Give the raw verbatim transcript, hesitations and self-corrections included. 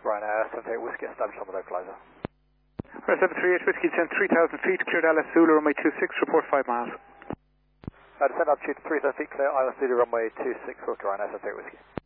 Ryanair seven three eight Whiskey established on the localizer. Right, seven three eight Whiskey, descend three thousand feet, cleared L S Zulu, runway two six, report five miles. Uh, descend altitude three thousand feet, clear Island Zulu, runway two six, for Ryanair seven three eight Whiskey.